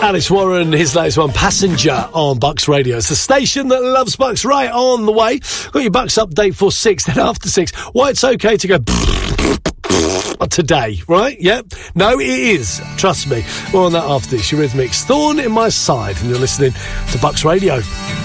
Alice Warren, his latest one, Passenger, on Bucks Radio. It's the station that loves Bucks. Right on the way. Got your Bucks update for 6, then after 6. Why it's okay to go today, right? Yep. No, it is. Trust me. More on that after this. Eurythmics, Thorn in My Side, and you're listening to Bucks Radio.